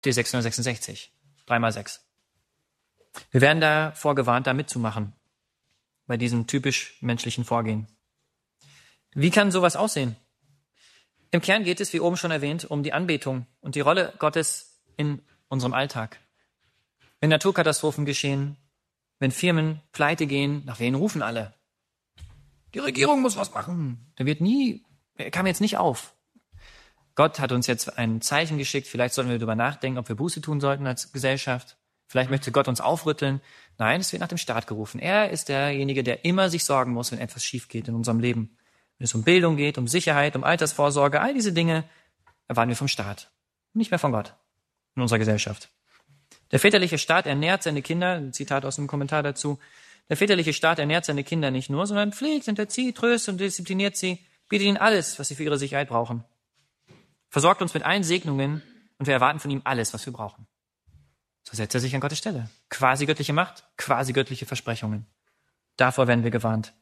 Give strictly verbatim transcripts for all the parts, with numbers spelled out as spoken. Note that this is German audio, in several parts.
T sechshundertsechsundsechzig. drei mal sechs. Wir werden da vorgewarnt, da mitzumachen. Bei diesem typisch menschlichen Vorgehen. Wie kann sowas aussehen? Im Kern geht es, wie oben schon erwähnt, um die Anbetung und die Rolle Gottes in unserem Alltag. Wenn Naturkatastrophen geschehen, wenn Firmen pleite gehen, nach wen rufen alle? Die Regierung muss was machen. Der wird nie, er kam jetzt nicht auf. Gott hat uns jetzt ein Zeichen geschickt. Vielleicht sollten wir darüber nachdenken, ob wir Buße tun sollten als Gesellschaft. Vielleicht möchte Gott uns aufrütteln. Nein, es wird nach dem Staat gerufen. Er ist derjenige, der immer sich sorgen muss, wenn etwas schief geht in unserem Leben. Wenn es um Bildung geht, um Sicherheit, um Altersvorsorge, all diese Dinge erwarten wir vom Staat. Nicht mehr von Gott in unserer Gesellschaft. Der väterliche Staat ernährt seine Kinder, ein Zitat aus dem Kommentar dazu, der väterliche Staat ernährt seine Kinder nicht nur, sondern pflegt und erzieht, tröstet und diszipliniert sie, bietet ihnen alles, was sie für ihre Sicherheit brauchen. Versorgt uns mit allen Segnungen und wir erwarten von ihm alles, was wir brauchen. So setzt er sich an Gottes Stelle. Quasi göttliche Macht, quasi göttliche Versprechungen. Davor werden wir gewarnt.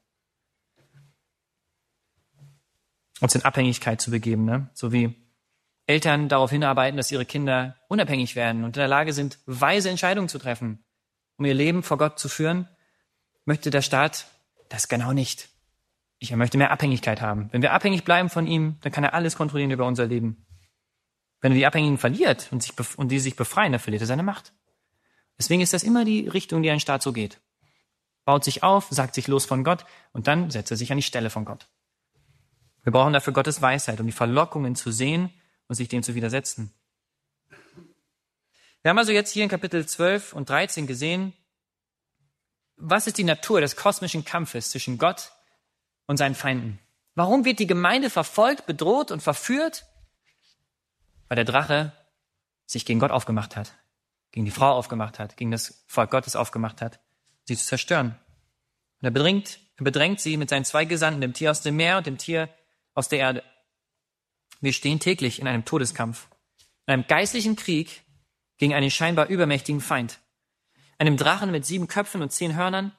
Uns in Abhängigkeit zu begeben, ne? So wie Eltern darauf hinarbeiten, dass ihre Kinder unabhängig werden und in der Lage sind, weise Entscheidungen zu treffen, um ihr Leben vor Gott zu führen, möchte der Staat das genau nicht. Er möchte mehr Abhängigkeit haben. Wenn wir abhängig bleiben von ihm, dann kann er alles kontrollieren über unser Leben. Wenn er die Abhängigen verliert und, sich bef- und die sich befreien, dann verliert er seine Macht. Deswegen ist das immer die Richtung, die ein Staat so geht. Baut sich auf, sagt sich los von Gott und dann setzt er sich an die Stelle von Gott. Wir brauchen dafür Gottes Weisheit, um die Verlockungen zu sehen und sich dem zu widersetzen. Wir haben also jetzt hier in Kapitel zwölf und dreizehn gesehen, was ist die Natur des kosmischen Kampfes zwischen Gott und seinen Feinden? Warum wird die Gemeinde verfolgt, bedroht und verführt? Weil der Drache sich gegen Gott aufgemacht hat, gegen die Frau aufgemacht hat, gegen das Volk Gottes aufgemacht hat, sie zu zerstören. Und er bedrängt, er bedrängt sie mit seinen zwei Gesandten, dem Tier aus dem Meer und dem Tier aus der Erde. Wir stehen täglich in einem Todeskampf, in einem geistlichen Krieg gegen einen scheinbar übermächtigen Feind. Einem Drachen mit sieben Köpfen und zehn Hörnern,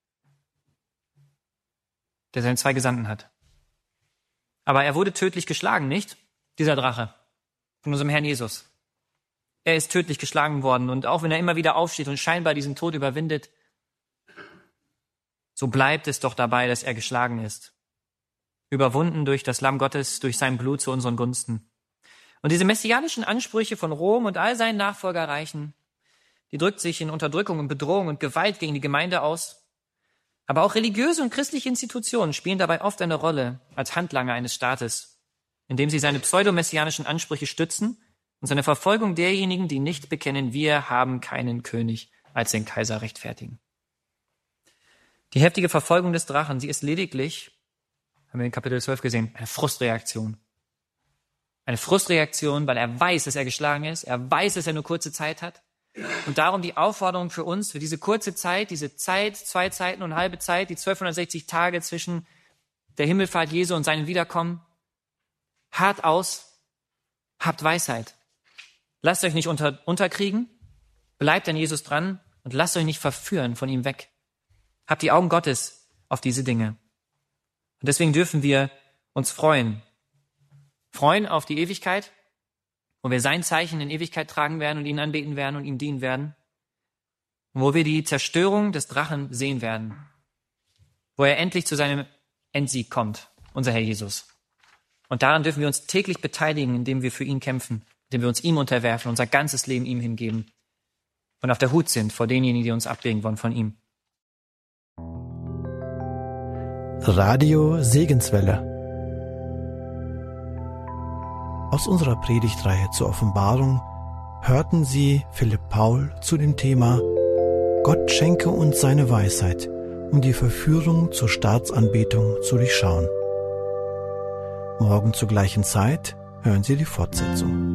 der seine zwei Gesandten hat. Aber er wurde tödlich geschlagen, nicht? Dieser Drache von unserem Herrn Jesus. Er ist tödlich geschlagen worden und auch wenn er immer wieder aufsteht und scheinbar diesen Tod überwindet, so bleibt es doch dabei, dass er geschlagen ist. Überwunden durch das Lamm Gottes, durch sein Blut zu unseren Gunsten. Und diese messianischen Ansprüche von Rom und all seinen Nachfolgerreichen, die drückt sich in Unterdrückung und Bedrohung und Gewalt gegen die Gemeinde aus. Aber auch religiöse und christliche Institutionen spielen dabei oft eine Rolle als Handlanger eines Staates, indem sie seine pseudomessianischen Ansprüche stützen und seine Verfolgung derjenigen, die nicht bekennen, wir haben keinen König, als den Kaiser rechtfertigen. Die heftige Verfolgung des Drachen, sie ist lediglich, haben wir in Kapitel zwölf gesehen, eine Frustreaktion. Eine Frustreaktion, weil er weiß, dass er geschlagen ist, er weiß, dass er nur kurze Zeit hat. Und darum die Aufforderung für uns, für diese kurze Zeit, diese Zeit, zwei Zeiten und halbe Zeit, die zwölfhundertsechzig Tage zwischen der Himmelfahrt Jesu und seinem Wiederkommen, hart aus, habt Weisheit. Lasst euch nicht unter, unterkriegen, bleibt an Jesus dran und lasst euch nicht verführen von ihm weg. Habt die Augen Gottes auf diese Dinge. Und deswegen dürfen wir uns freuen. Freuen auf die Ewigkeit, wo wir sein Zeichen in Ewigkeit tragen werden und ihn anbeten werden und ihm dienen werden. Und wo wir die Zerstörung des Drachen sehen werden. Wo er endlich zu seinem Endsieg kommt, unser Herr Jesus. Und daran dürfen wir uns täglich beteiligen, indem wir für ihn kämpfen, indem wir uns ihm unterwerfen, unser ganzes Leben ihm hingeben und auf der Hut sind vor denjenigen, die uns abbringen wollen von ihm. Radio Segenswelle. Aus unserer Predigtreihe zur Offenbarung hörten Sie Philipp Paul zu dem Thema Gott schenke uns seine Weisheit, um die Verführung zur Staatsanbetung zu durchschauen. Morgen zur gleichen Zeit hören Sie die Fortsetzung.